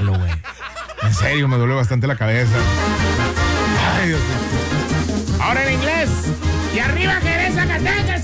malo, güey. En serio, me duele bastante la cabeza. Ay, Dios mío. Ahora en inglés. Y arriba Jerez, Zacatecas.